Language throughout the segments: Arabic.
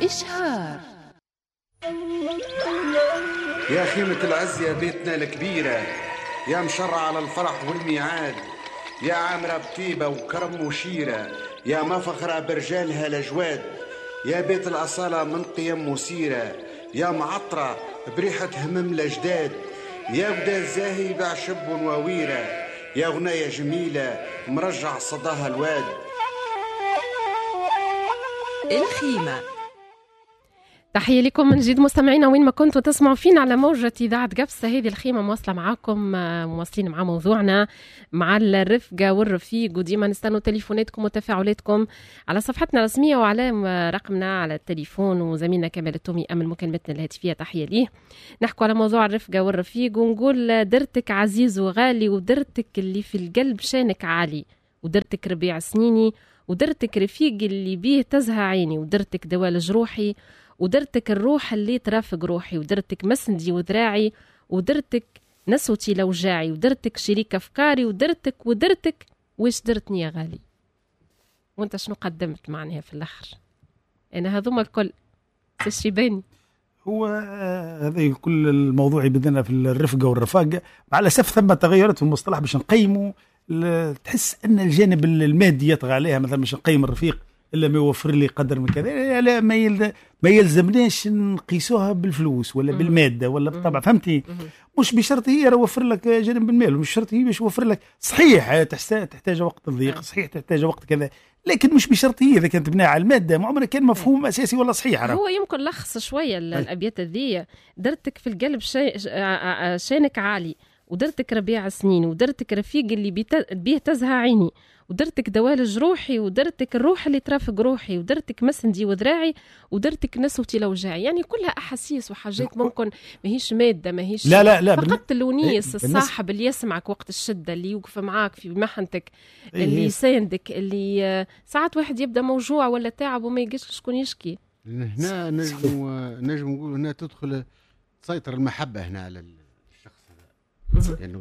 إشهار. يا خيمة العز يا بيتنا الكبيرة، يا مشرع على الفرح والميعاد، يا عامرة بطيبة وكرم وشيرة، يا مفخرة برجالها لجواد، يا بيت الأصالة من قيم وسيرة، يا معطرة بريحة همم لجداد، يا ودا الزاهي باع شب وويرة، يا غناية جميلة مرجع صداها الواد. الخيمة. تحية لكم من جديد مستمعينا وين ما كنتوا تسمعوا فينا على موجة إذاعة قبسة. هذه الخيمة مواصلة معاكم، مواصلين مع موضوعنا مع الرفقة والرفيق، وديما نستنوا تليفوناتكم وتفاعلاتكم على صفحتنا الرسمية وعلى رقمنا على التليفون، وزميلنا كمال التومي أمل مكالمتنا الهاتفية تحية ليه. نحكوا على موضوع الرفقة والرفيق ونقول درتك عزيز وغالي، ودرتك اللي في القلب شانك عالي، ودرتك ربيع سنيني، ودرتك رفيق اللي بيه تزهى عيني، ودرتك دوال جروحي، ودرتك الروح اللي ترافق روحي، ودرتك مسندي وذراعي، ودرتك نسوتي لوجاعي، ودرتك شريك أفكاري، ودرتك ويش درتني يا غالي. وانت شنو قدمت معناها في الآخر؟ أنا هذوما الكل الشيباني هو هذا كل الموضوع بدنا في الرفقة والرفاقة، مع الأسف ثم تغيرت في المصطلح باش نقيمه. تحس أن الجانب المادي يطغى عليها، مثلا باش نقيم الرفيق إلا ما يوفر لي قدر من كذا، لا ما يلزمناش نقيسوها بالفلوس ولا بالمادة ولا بالطبع، فهمتي؟ مش بشرط هي يوفر لك جانب المال، مش شرط هي باش يوفر لك. صحيح تحتاج وقت الضيق، صحيح تحتاج وقت كذا، لكن مش بشرط هي إذا كانت بناء على المادة. ما عمره كان مفهوم أساسي ولا صحيح. هو يمكن لخص شوية الأبيات ذي. درتك في القلب شانك عالي، ودرتك ربيع سنين، ودرتك رفيق اللي بيه تزهى عيني، ودرتك دوال جروحي، ودرتك الروح اللي ترافق روحي، ودرتك مسندي وذراعي، ودرتك نسوتي لوجاعي. يعني كلها أحاسيس وحاجات ممكن ماهيش مادة، ماهيش لا فقط الونيس الصاحب اللي يسمعك وقت الشدة، اللي يوقف معاك في محنتك، اللي يساندك، اللي ساعات واحد يبدأ موجوع ولا تعب وما يجيش شكون يشكي. هنا نجم نقول هنا تدخل تسيطر المحبة هنا على الشخص هذا، يعني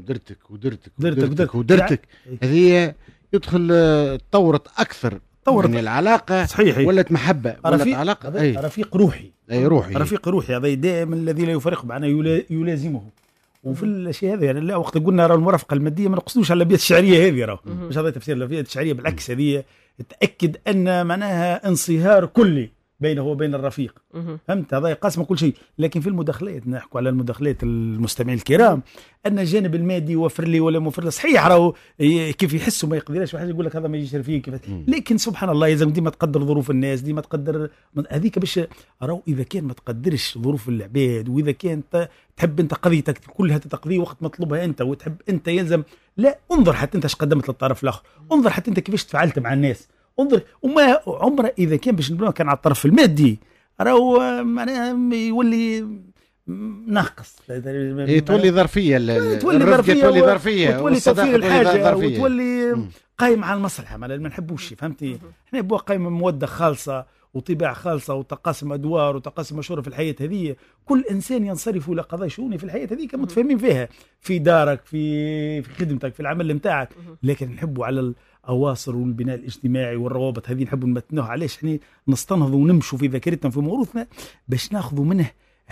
ودرتك هذه يدخل تطورت أكثر من العلاقة. صحيح. ولت محبة، ولت علاقة. رفيق روحي. رفيق روحي هذا دائما الذي لا يفارق معنا يلازمه. وفي الشيء هذا يعني لا وقت قلنا المرافقة المادية ما نقصدوش على الأبيات الشعرية هذه، مش هذا تفسير الأبيات الشعرية، بالعكس هذه تأكد أن معناها انصهار كلي بينه وبين الرفيق. فهمت؟ هذا يقاسم كل شيء. لكن في المداخلات نحكوا على المداخلات المستمعين الكرام، أن الجانب المادي يوفر لي ولا موفر لي، صحيح راهو كيف يحسوا ما يقدرش، واحد يقول لك هذا ما يجيش فيك، لكن سبحان الله لازم ديما تقدر ظروف الناس، ديما تقدر هذيك باش راهو إذا كان ما تقدرش ظروف العباد، وإذا كان تحب أنت قضيتك كلها تقضي وقت مطلوبها أنت، وتحب أنت يلزم، لا انظر حتى أنت ايش قدمت للطرف الآخر، انظر حتى أنت كيفاش تفاعلت مع الناس، انظر. وما عمره إذا كان باش نبنوه كان على الطرف المادي راهو معناها يولي ناقص، تولي ظرفية، تولي ظرفية وتولي تفسير الحاجة، وتولي قايم على المصلحة. ما نحبوش، فهمتي؟ احنا نبغى قايم مودة خالصة وطباع خالصة وتقاسم أدوار وتقاسم مشورة في الحياة هذه. كل إنسان ينصرف إلى قضايا شؤونه في الحياة هذه كمتفاهمين فيها، في دارك، في خدمتك، في العمل متاعك، لكن نحبوا على الأواصر والبناء الاجتماعي والروابط هذه نحبوا نمتنوها. علاش احنا نستنهضوا ونمشوا في ذاكرتنا في موروثنا باش ناخذوا منه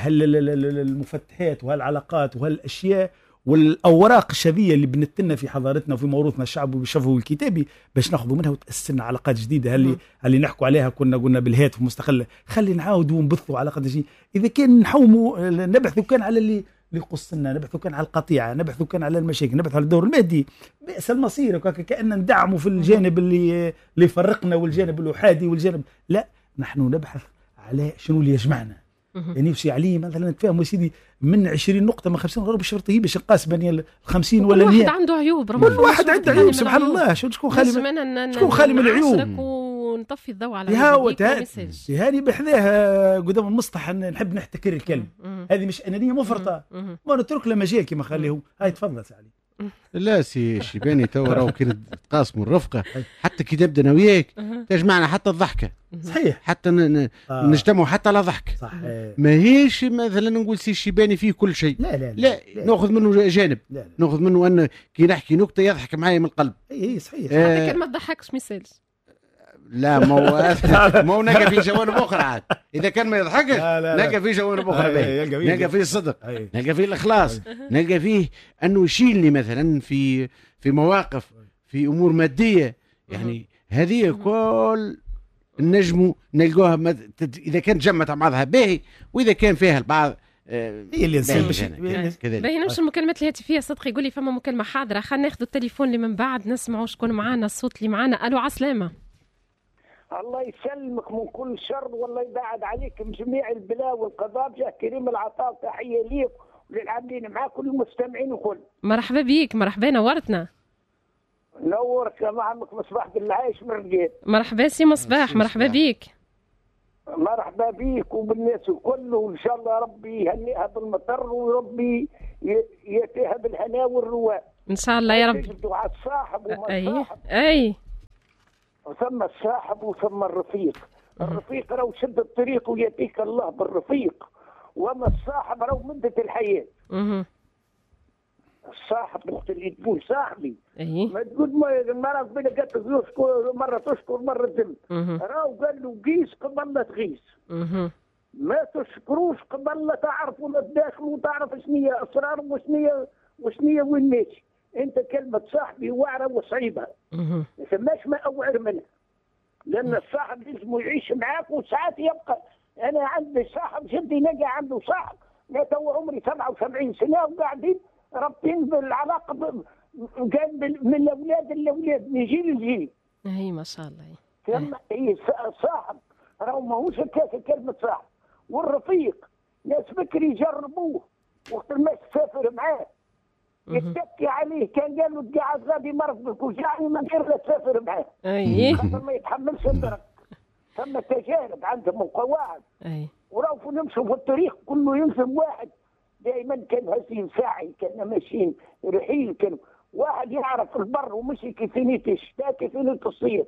المفتحات وهالعلاقات وهالأشياء والأوراق الشذية اللي بنتنا في حضارتنا وفي موروثنا الشعبي والشفوي والكتابي، باش ناخذوا منها وتأسسنا علاقات جديدة. اللي نحكوا عليها قلنا بالهاتف مستقلة، خلي نعاودوا ونبثوا علاقات جديدة. إذا كان نحوموا نبحثوا كان على اللي يقصنا، نبحثوا كان على القطيعة، نبحثوا كان على المشاكل، نبحثوا على الدور المادي، بئس المصير. كأننا ندعموا في الجانب اللي يفرقنا والجانب الأحادي والجانب، لا، نحن نبحث على شنو اللي يجمعنا. يعني نفسي عليه مثلا نتفاهم يا سيدي من 20 نقطة من 50 غير بالشرط هي باش نقاس بين 50 ولا 100. كل واحد عنده عيوب، كل واحد عنده عيوب، سبحان الله. شكون خالي من العيوب ونطفي الضوء على هذه بحذاها قدام المسطح. نحب نحتكر الكلمة هذه مش أنانية مفرطة، ما نترك له مجال كما خليه. هاي تفضل سعلي. لا سي شيباني تو راهو كي تقاسموا الرفقة حتى كي نبدا انا وياك تجمعنا حتى الضحكة. صحيح. حتى نجتمعوا حتى على ضحك. صحيح. ماهيش مثلا نقول سي شيباني فيه كل شيء. لا ناخذ منه جانب. ناخذ منه أن كي نحكي نكتة يضحك معايا من القلب. اي صحيح. حتى كان ما تضحكش مثالش لا ما هو نلقى في جوانب اخرى عاد. اذا كان ما يضحكش نلقى في جوانب اخرى، نلقى فيه الصدق، نلقى فيه الاخلاص، نلقى فيه انه يشيلني مثلا في مواقف، في امور ماديه. يعني هذه كل النجم نلقوها اذا كانت جمعت مع بعضها باهي، واذا كان فيها البعض هي اللي باهي. نمشي المكالمات الهاتفيه. صدقي يقول لي فما مكالمه حاضره، خلينا ناخذ التليفون اللي من بعد نسمعوا شكون معانا، الصوت اللي معانا. الو عسلامه. الله يسلمك من كل شر والله يبعد عليك من جميع البلاء والقضاء بجاه كريم العطاء. تحيه ليك وللعاملين معاك والمستمعين الكل. مرحبا بيك، مرحبا نورتنا. نورك يا عمك مصباح بالعايش من رقيت. مرحبا سي مصباح، مرحبا بيك. مرحبا بيك وبالناس الكل، وان شاء الله ربي يهنئها بالمطر وربي ياتيها بالهنا والرواء ان شاء الله يا رب. تجدوا على الصاحب وما اي وثم الصاحب وثم الرفيق. الرفيق لو شد الطريق وياتيك الله بالرفيق، وما الصاحب لو مدة الحياة. الصاحب وقت اللي تقول صاحبي ما تقول مرة قبل قالت تشكر مرة تشكر مرة تذم. راهو قال له قيس قبل لا تغيس. ما تشكروش قبل لا تعرفوا لا تداخلوا وتعرف شنية اسرار وشنية وين ماشي. انت كلمة صاحبي واعرة وصعيبة، ما ثماش ما اوعر منها، لان الصاحب لازم يعيش معاك وساعات يبقى. انا عندي صاحب جدي نلقى عنده صاحب لا تو عمري 77 سنة وقاعدين رابطين بالعلاقة قال من الاولاد للاولاد من جيل لجيل. اي ما شاء الله. ثم هي صاحب راهو ماهوش كلمة صاحب. والرفيق ناس بكري يجربوه وقت ما تسافر معاه يتكي عليه، كان قال له تقعد غادي مرضك وجعني من غير لا تسافر معاه. خاطر ما يتحملش الدرك. ثم تجارب عندهم وقواعد. وراهو نمشوا في الطريق كله يلزم واحد. دائما كان هزين ساعي، كان ماشيين رحيل، كان واحد يعرف البر ومشي كيفينية الشتاء كيفينية الصيف.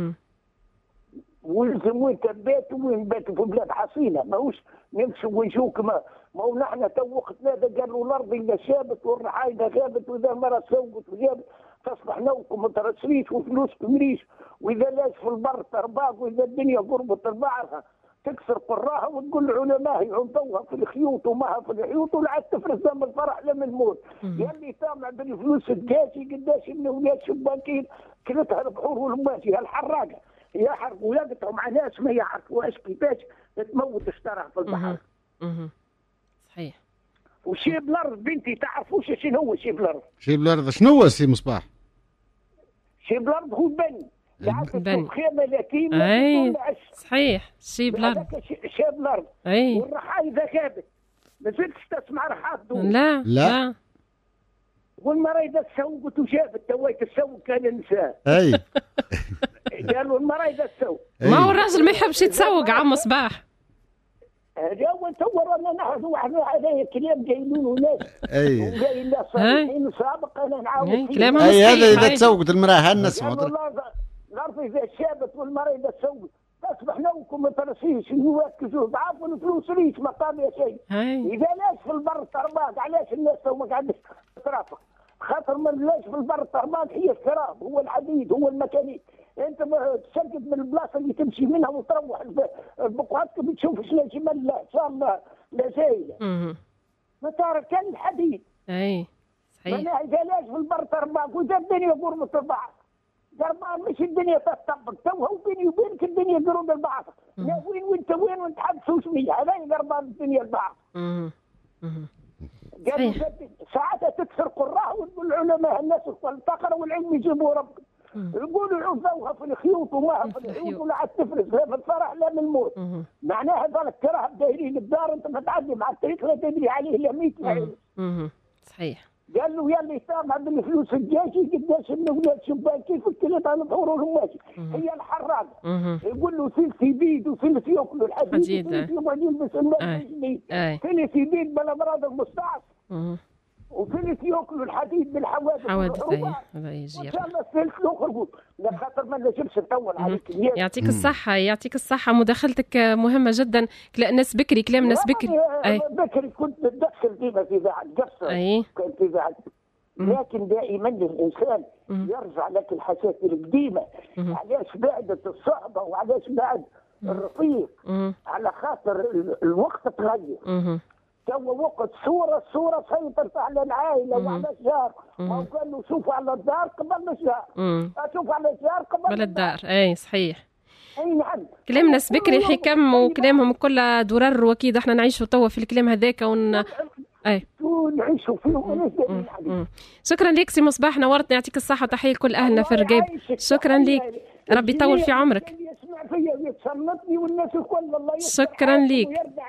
ويلزم وين تبات وين باتوا في بلاد حصينه، ماهوش نمشوا ونشوفوا كما ما هو نحن تو وقتنا قالوا الارض اذا شابت والرحايده غابت واذا مرة سوقت وجابت تصبح نوكم ما ترسليش وفلوسكم ريش، واذا لاش في البر ترباق، واذا الدنيا قربت لبعضها تكسر قراها وتقول العلماء يعطوها في الخيوط وماها في الخيوط ولا تفرز دم الفرح لم الموت. يلي طامع بالفلوس الكاشي قداش من ولاد شباكين كلتها البحور والماشي هالحراقه يحرقوا ويقطعوا مع ناس ما يعرفوهاش كيفاش تموت اشترع في البحر. صحيح. وشيب الارض بنتي تعرفوش شنو هو شيب الارض؟ شيب الارض شنو هو سي مصباح؟ شيب الارض هو بني. بني. خيمه لكن اي صحيح. شيب الارض. شيب الارض. اي. والرحاية اذا غابت ما زلتش تسمع رحات دول. لا. والمرأة إذا تسوقت وجابت تويت تسوق كان النساء. اي. قالوا المرأة إذا تسوق. ما هو الراجل ما يحبش يتسوق عم صباح. هذا هو نتصور أن نحن واحد هذا كلام جايلون ناس. اي. وجاي الناس صالحين سابق أنا نعاود. اي هذا إذا تسوقت المرأة هالنسمع. الأرض إذا شابت والمرأة إذا تسوق تصبح نومكم ما ترسيش يركزوا ضعف الفلوس ريش مقام يا شيء. إذا لاش في البر ترباك علاش الناس ما قاعدش ترافق؟ خاطر ما لاش في البر ترباك هي الشراب هو الحديد هو الميكانيك. انت ما تسكت من البلاصه اللي تمشي منها وتروح بقعتك بتشوف شنو جمال لا ان شاء الله لا زايله. ما ترى كان الحديد. اي صحيح. اذا لاش في البر ترباك واذا الدنيا قربت البعض قربان مش الدنيا تطبق توها وبيني وبينك الدنيا قرب البعض. لا وين وانت حبسوا شويه هذا قربان الدنيا البعض. قالوا ساعتها تكسر قراها وتقول العلماء الناس الفقر والعلم يجيبوا ربك. يقولوا عوفوها في الخيوط وماها في الخيوط ولا عاد تفرز لا في الفرح لا من الموت. معناها هذول الكراهه دايرين الدار انت ما تعدي مع الطريق لا تدري عليه لا 100 عين. صحيح. قال له يلي سامع بالفلوس الجاشي قداش من ولاد شبان كيف كلتها البحور والماشي هي الحراقه. يقول له ثلث بيد وثلث ياكلوا الحديد وثلث يقعد يلبس الماء الجديد ثلث بيد بالامراض المستعص وثلث ياكلوا الحديد بالحوادث هذا يجي ان شاء الله الثلث يخرجوا لخاطر ما نجمش نطول عليك. يعطيك الصحة يعطيك الصحة. مداخلتك مهمة جدا. ناس بكري كلام ناس بكري. بكري كنت نتدخل ديما في ذاك قصة كنت في ذاك لكن دائما الانسان يرجع لك الحساسيه القديمه. علاش بعدت الصحبه وعلاش بعد الرفيق؟ على خاطر الوقت تغير. توا وقت صورة سيطرت على العائلة وعلى الجار. ما كانوا شوفوا على الدار قبل الجار، شوفوا على الجار قبل الدار. اي صحيح. اي نعم. كلام ناس بكري حكم وكلامهم كلها درر، واكيد احنا نعيشوا توا في الكلام هذاك اي نعيشوا فيه. شكرا لك سي مصباح، نورتنا، يعطيك الصحة وتحية لكل اهلنا في الرقيب. شكرا لك، ربي يطول في عمرك. شكرا لك،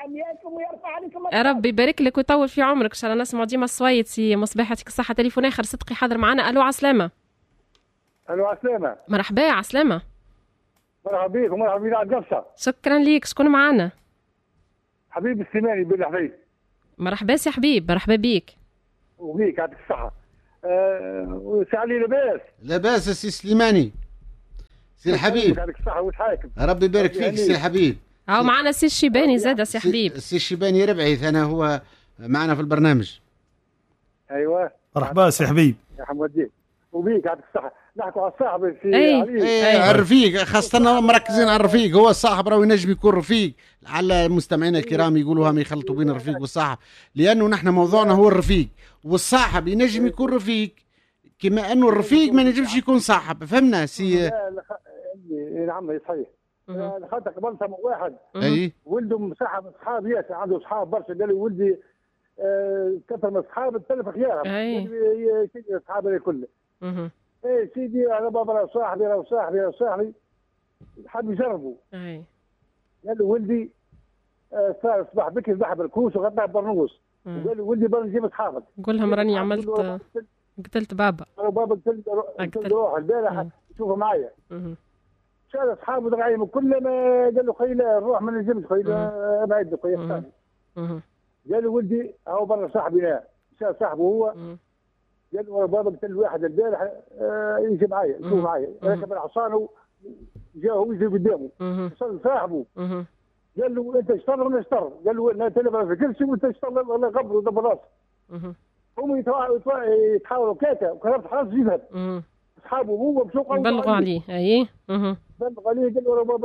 ربي يبارك لك ويطول في عمرك ان شاء الله. نسمع ديما الصويت سي مصباح، يعطيك الصحة. تليفون اخر صدقي حاضر معنا. الو عسلامة. الو عسلامة. مرحبا عسلامة. مرحبا بك ومرحبا بك على قفصة. شكرا لك. شكون معنا؟ حبيب السليماني بن الحبيب. مرحبا سي حبيب، مرحبا بيك. وبيك يعطيك الصحة. وسي علي لاباس؟ لاباس سي سليماني. سي الحبيب يعطيك الصحة والحاكم. ربي يبارك فيك سي الحبيب. هاو معنا سي الشيباني زاد سي حبيب. سي الشيباني ربعي انا هو معنا في البرنامج. ايوه مرحبا سي حبيب. يا حمودي وبيك يعطيك الصحة. نحكوا على الصاحب في علي الرفيق، خاصة مركزين على الرفيق. هو الصاحب راهو ينجم يكون رفيق، على مستمعينا الكرام يقولوا هم يخلطوا بين الرفيق والصاحب، لأنه نحن موضوعنا هو الرفيق، والصاحب ينجم يكون رفيق كما أنه الرفيق ما ينجمش يكون صاحب. فهمنا سي؟ نعم صحيح. خاطر قبلتها من واحد ولده مصاحب اصحاب ياسر، عنده اصحاب برشا، قال لي ولدي كثر من اصحاب تلف خيارهم اصحابه الكل. ايه سيدي انا بابا راه صاحبي حاب يجربوا. قال له ولدي صار صباح بكري ذبح بالكوس وغدا برنوس، وقال له ولدي برا نجيب اصحابك. قول لهم راني عملت قتلت بابا. بابا قتلت روح البارح شوفوا معايا. شال اصحابه دغايم كل ما قال له خيل نروح ما نجمش، خيل ابعد خويا الثاني. قال له ولدي هو برا صاحبي، شال صاحبه هو. قال له بابا قتل واحد البارح يجي معايا يشوف معايا، ركب الحصان جاء هو يجي قدامه وصل صاحبه. قال له انت اشتر ولا اشتر؟ قال له انا تلف في كل شيء وانت اشتر ولا قبر ولا براس. هم يتحاولوا كاتا وكرهت خلاص جيبها. اصحابه هو بسوق بلغوا عليه. اي بلغوا عليه. قال له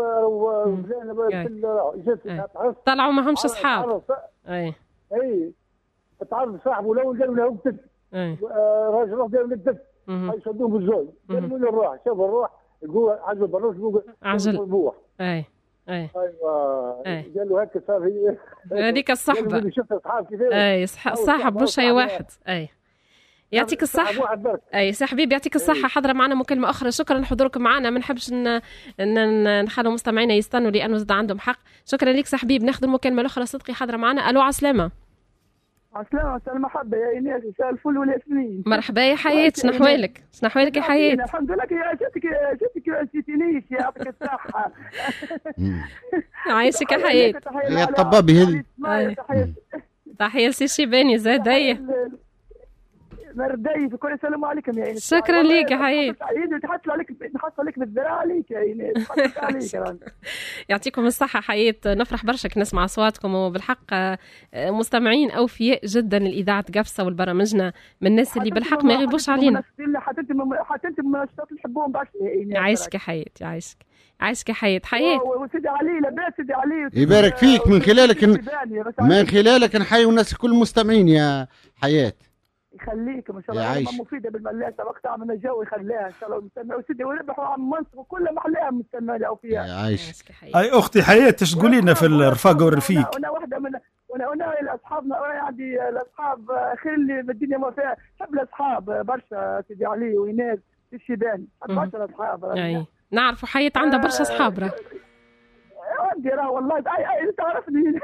بابا طلعوا ما همش اصحاب. اي تعرف صاحبه لو قالوا له اكتب. راجل روح قال له اكتب يشدوه بالزوج. قال له وين نروح؟ شوف نروح يقول عجل بروح يقول عجل البوح. ايوه قال له هكا صار هي هذيك الصحبه. شفت اصحاب كيفاش الصاحب مش اي واحد. يعطيك الصحة. أي سي حبيبي يعطيك الصحة. حضرة معنا مكالمة أخرى. شكرا لحضوركم معنا، ما نحبش نخلوا مستمعينا يستنوا لأنه زاد عندهم حق. شكرا لك سي حبيب. ناخذ المكالمة الأخرى. صدقي حضرة معنا. ألو عسلامة. عسلامة المحبة يا إيناس، مساء الفل والياسمين. مرحبا يا حياة. شنو أحوالك؟ يا حياة؟ الحمد لله. يا جاتك ما نسيتنيش، يعطيك الصحة. عايشك يا حياة. يا طبابي هذي. تحية لسي الشيباني زاد. مردي في كل السلام عليكم يا ايناس. شكرا لك يا حياة. نحط عليك بالذراع عليك يا ايناس. يعطيكم الصحة حياة. نفرح برشا نسمع أصواتكم، وبالحق مستمعين أوفياء جدا الإذاعة قفصة والبرامجنا من الناس اللي بالحق ما يغيبوش علينا. حتى انت من النشاط اللي نحبوهم برشا يا ايناس. يعيشك يا حياة. يعيشك يا حياة. وسيدي علي لاباس. سيدي علي يبارك فيك. من خلالك نحيي الناس كل المستمعين يا حياة. يخليكم ان شاء الله. مفيده بالملاسه وقت عملنا جو يخليها ان شاء الله. المستمعوا سيدي وربحوا عم منصب وكل محلاها مستمعين او فيها. عايش. اي اختي حياة ايش تقولي لنا في الرفاقه والرفيق؟ انا واحده من وانا اصحابنا عندي الاصحاب خير اللي بالدنيا ما فيها. حب الاصحاب برشا سيدي علي وإيناس الشيباني برشا الاصحاب. نعرفوا حياة عندها برشا اصحاب. عندي والله تعرفني.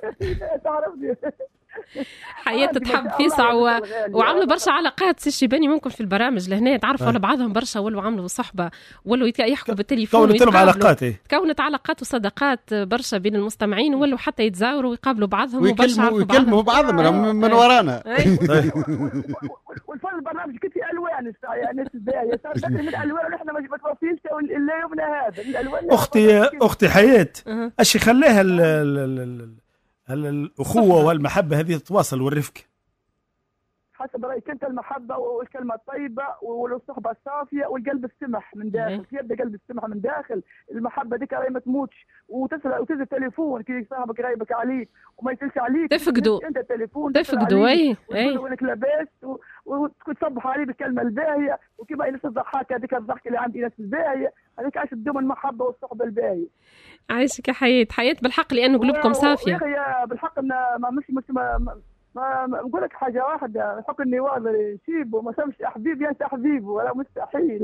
حياة تحب فيسع وعملوا برشا علاقات سي الشيباني ممكن في البرامج لهنا تعرفوا على بعضهم برشا، ولو عملوا صحبة، ولو يحكوا بالتليفون. كونت علاقات وصداقات برشا بين المستمعين، ولو حتى يتزاوروا ويقابلوا بعضهم ويكلموا بعضهم من ورانا. والفن البرنامج كنت الوان يعني الباهيه صار من الالوان ونحن ما متوفيش الا يومنا هذا. الالوان اختي حياة اش خلاها الأخوة والمحبة هذه تتواصل والرفق؟ حسب رايك انت المحبه والكلمه الطيبه والصحبه الصافيه والقلب السمح من داخل. كيف يبدا قلب السمح من داخل؟ المحبه ديك راهي ما تموتش، وتسال التليفون كي صاحبك غايبك عليك وما يسالش عليك، تفقدوا انت التليفون تفقدوا. اي وينك لاباس وتصبح عليه بالكلمه الباهيه، وكيما نفس الضحك هذيك الضحك اللي عندي نفس الباهيه هذيك عايش تدوم المحبه والصحبه الباهيه. عايشك يا حياة بالحق لانه قلوبكم صافيه. يا بالحق ما نقول لك حاجه واحده، حق النواظر يشيب وما سمش حبيب ينسى حبيبه ولا مستحيل.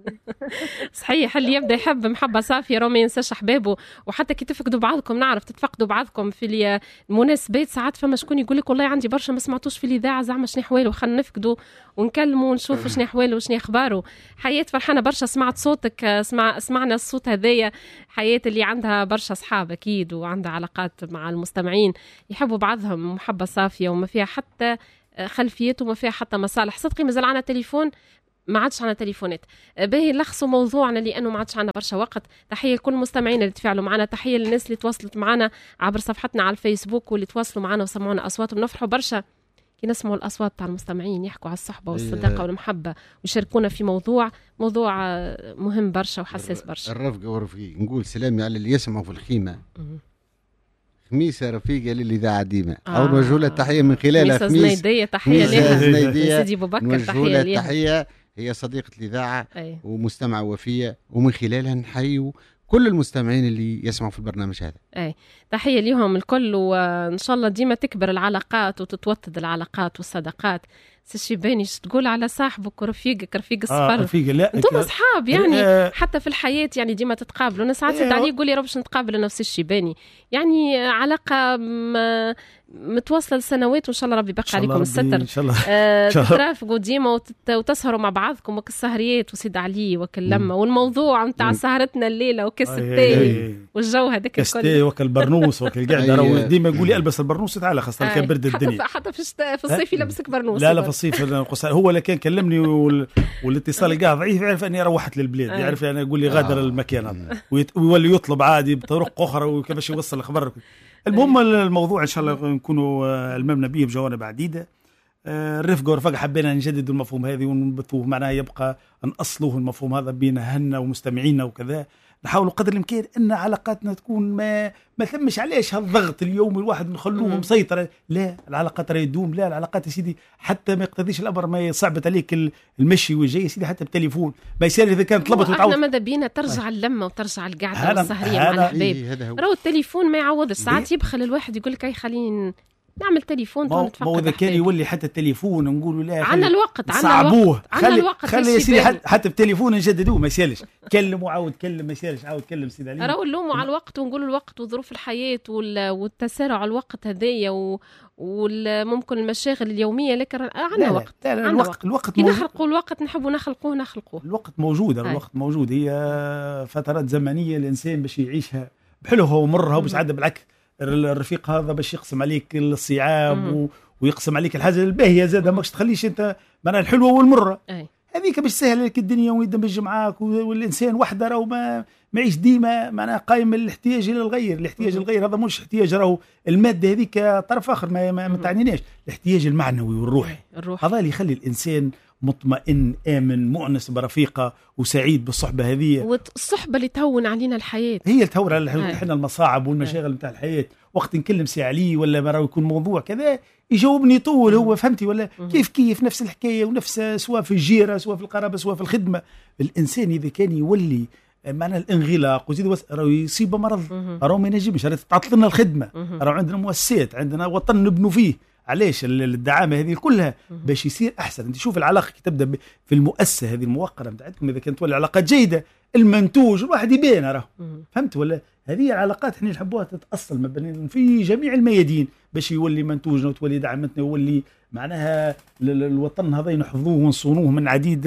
صحيح اللي يبدا يحب محبه صافيه راه ما ينساش احبابه. وحتى كي تفقدوا بعضكم نعرف تتفقدوا بعضكم في المناسبات، ساعات فما شكون يقول لك والله عندي برشا ما سمعتوش في الاذاعه زعما شنو احواله، خلينا نفقدوا ونكلموا ونشوف شنو احواله وشنو اخباره. حياة فرحانه برشا سمعت صوتك، سمعنا الصوت هذايا. حياة اللي عندها برشا اصحاب اكيد وعندها علاقات مع المستمعين يحبوا بعضهم محبه صافيه وما فيها حتى خلفيات وما فيها حتى مصالح. صدقي مازال عنا تليفون، ما عادش عنا تليفونات. باهي نلخصوا موضوعنا لانه ما عادش عنا برشا وقت. تحيه لكل المستمعين اللي تفاعلوا معنا، تحيه للناس اللي تواصلت معنا عبر صفحتنا على الفيسبوك واللي تواصلوا معنا وسمعونا اصواتهم. نفرحوا برشا كي نسمعوا الاصوات تاع المستمعين يحكوا على الصحبه والصداقه والمحبه ويشاركونا في موضوع مهم برشا وحساس برشا. الرفقه ورفيق. نقول سلامي على اللي يسمعوا في الخيمه. خميسة رفيقة للإذاعة ديما أو نوجه لها التحية من خلالها. خميسة زنيدية تحية لها. سيدي أبو بكر تحية لها. تحية، هي صديقة الإذاعة ومستمعة وفية، ومن خلالها نحيي كل المستمعين اللي يسمعوا في البرنامج هذا. تحية لهم الكل، وإن شاء الله ديما تكبر العلاقات وتتوطد العلاقات والصداقات. الشيباني تقول على صاحبك ورفيقك رفيق السفر. رفيق لا انتم اصحاب يعني حتى في الحياه يعني ديما تتقابلوا. انا ساعات سيد علي يقول لي راه باش نتقابل نفس الشيباني، يعني علاقه متواصله لسنوات، وان شاء الله ربي يبقى عليكم الستر ان شاء الله. تترافقوا ديما وتسهروا مع بعضكم وك السهريات وسيد علي وك اللمه والموضوع نتاع سهرتنا الليله وكاس التاي والجو هذاك الكل وك البرنوس وك القعده. راه ديما يقول لي البس البرنوس تعال خاصه كان برد الدنيا. حتى في الصيف يلبسك برنوس. لا في الصيف هو اللي كان كلمني والاتصال قاعد ضعيف، يعرف اني روحت للبلاد، يعرف انا يقول لي غادر المكان هذا ويولي يطلب عادي بطرق اخرى وكيفاش يوصل الخبر. المهم الموضوع ان شاء الله نكونوا الممنا به بجوانب عديده. الرفقه ورفقه حبينا نجدد المفهوم هذه ونبثوه معناه يبقى نأصلوه المفهوم هذا بين هنا ومستمعينا وكذا. نحاول قدر الامكان ان علاقاتنا تكون ما ثمش علاش هالضغط اليومي الواحد نخلوه مسيطر. لا العلاقات راهي تدوم. لا العلاقات يا سيدي حتى ما يقتضيش الامر ما يصعبت عليك المشي والجاي يا سيدي حتى بالتليفون ما يصير اذا كانت طلبت وتعاود. احنا ماذا بينا ترجع اللمه وترجع القعده والسهريه مع الحباب. راهو التليفون ما يعوضش. ساعات يبخل الواحد يقول لك اي خليني نعمل تليفون نتفقد. ما اذا كان يولي حتى التليفون نقولوا لا عندنا الوقت صعبوه. خلي يا سيدي حتى بالتليفون نجددوه ما يسالش. كلم وعاود كلم ما يسالش عاود كلم سيدي علي. راهو نلوموا على الوقت ونقولوا الوقت وظروف الحياه والتسارع الوقت هذايا وممكن المشاغل اليوميه، لكن عندنا وقت. لا الوقت كي نخلقوا الوقت نحبوا نخلقوه الوقت موجود. الوقت موجود. هي فترات زمنيه الانسان باش يعيشها بحلوها ومرها وباش عاد بالعكس. الرفيق هذا باش يقسم عليك الصعاب ويقسم عليك الحاجه الباهيه زادها ماكش تخليش انت معناها الحلوه والمره. هذيك باش تسهل لك الدنيا ويدمج معاك. والانسان وحده راهو ما يعيش ديما معناها قايم الاحتياج الى الغير. الاحتياج الغير هذا مش احتياج راهو الماده هذيك طرف اخر ما تعنيناش. الاحتياج المعنوي والروحي هذا اللي يخلي الانسان مطمئن آمن مؤنس برفيقة وسعيد بالصحبة هذه. والصحبة اللي تهون علينا الحياة، هي اللي تهون على الحياة. احنا المصاعب والمشاغل نتاع الحياة وقت نكلم سي علي ولا مرة يكون موضوع كذا يجاوبني طول هو فهمتي ولا كيف نفس الحكاية ونفس سواء في الجيرة سواء في القرابة سواء في الخدمة. الإنسان إذا كان يولي معنى الانغلاق وزيد راهو يصيب مرض راهو ما ينجمش تعطل لنا الخدمة. راهو عندنا مؤسسات عندنا وطن نبنوا فيه. علاش الدعامه هذه كلها باش يصير احسن. انت شوف العلاقه كي تبدا في المؤسسه هذه الموقره نتاعتكم اذا كانت تولي علاقات جيده المنتوج الواحد يبان راه فهمت ولا. هذه العلاقات احنا نحبوها تتاصل ما بين في جميع الميادين باش يولي منتوجنا وتولي دعمتنا ويولي معناها الوطن هذا نحفظوه ونصونوه من عديد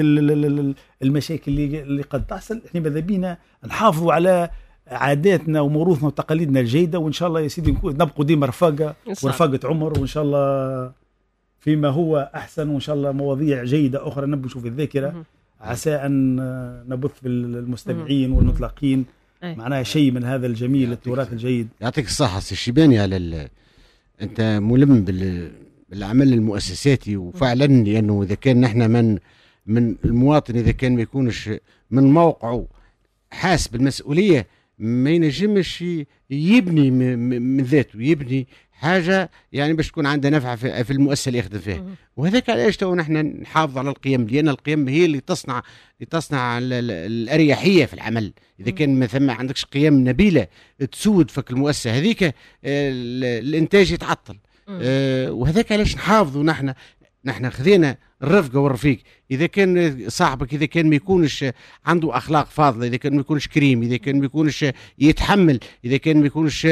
المشاكل اللي قد تحصل. احنا ماذا بينا نحافظوا على عاداتنا وموروثنا وتقاليدنا الجيدة، وإن شاء الله يا سيدي نبقوا ديما رفاقة عمر، وإن شاء الله فيما هو أحسن، وإن شاء الله مواضيع جيدة أخرى نبشوا في الذاكرة عسى أن نبث في المستمعين والمطلقين معناها شيء من هذا الجميل التراث الجيد. يعطيك الصحة سي الشيباني على أنت ملم العمل المؤسساتي. وفعلا لانه اذا كان نحن من المواطن اذا كان ما يكونش من موقعه حاس بالمسؤوليه ما ينجمش يبني من ذاته، يبني حاجه يعني باش تكون عندها نفع في المؤسسه اللي يخدم فيها. وهذاك علاش تو نحن نحافظ على القيم، لان القيم هي اللي تصنع الاريحيه في العمل. اذا كان ما ثم عندكش قيم نبيله تسود فك المؤسسه هذيك الانتاج يتعطل. وهذاك علاش نحافظوا نحن خذينا الرفقه والرفيق. اذا كان صاحبك اذا كان ما يكونش عنده اخلاق فاضله، اذا كان ما يكونش كريم، اذا كان ما يكونش يتحمل، اذا كان ما يكونش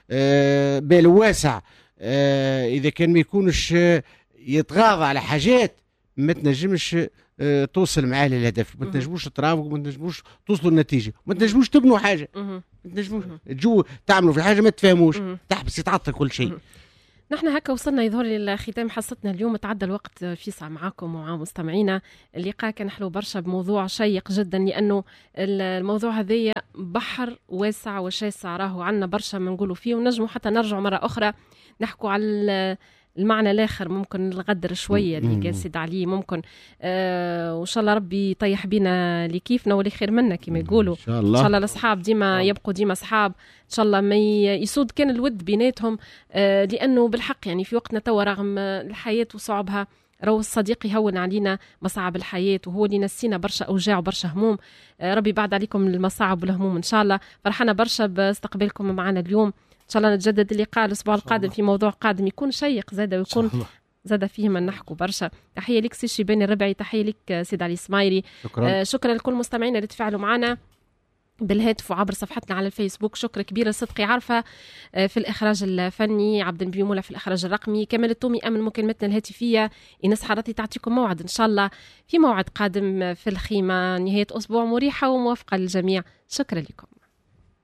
بال واسع، اذا كان ما يكونش يتغاضى على حاجات، ما تنجمش توصل معاه للهدف، ما تنجموش ترافقوا، ما تنجموش توصلوا للنتيجه، ما تنجموش تبنوا حاجه، ما تنجموش تجوا تعملوا في حاجه ما تفهموش، تحبس يتعطل كل شيء. نحن هكا وصلنا يظهر لي لختام حصتنا اليوم. تعدى الوقت فيسع معكم ومع مستمعينا. اللقاء كان حلو برشا بموضوع شيق جدا، لأنه الموضوع هذايا بحر واسع وشاسع، راهو عنا برشا ما نقولوا فيه، ونجموا حتى نرجعوا مرة أخرى نحكوا على المعنى الآخر، ممكن الغدر شوية اللي قال سيد علي، ممكن وإن شاء الله ربي يطيح بينا اللي كيفنا واللي خير منا كما يقولوا. إن شاء الله الأصحاب ديما يبقوا ديما أصحاب، إن شاء الله ما يسود كان الود بيناتهم. لأنه بالحق يعني في وقتنا توا رغم الحياة وصعبها، راهو الصديق يهون علينا مصاعب الحياة، وهو اللي نسينا برشا أوجاع وبرشا هموم. ربي بعد عليكم المصاعب والهموم إن شاء الله. فرحنا برشا باستقبالكم معنا اليوم. إن شاء الله نتجدد اللقاء الأسبوع القادم في موضوع قادم يكون شيق زاد، ويكون زاد فيه ما نحكوا برشا. تحية لك سي شيباني الربعي، تحية لك سيد علي سمايري. شكرا لكل مستمعينا اللي تفاعلوا معنا بالهاتف وعبر صفحتنا على الفيسبوك. شكر كبير صدقي عارفة في الإخراج الفني، عبد النبي مولا في الإخراج الرقمي، كمال التومي أمن مكالمتنا الهاتفية، إنس حراتي. تعطيكم موعد إن شاء الله في موعد قادم في الخيمة، نهاية أسبوع مريحة وموافقة للجميع. شكرا لكم.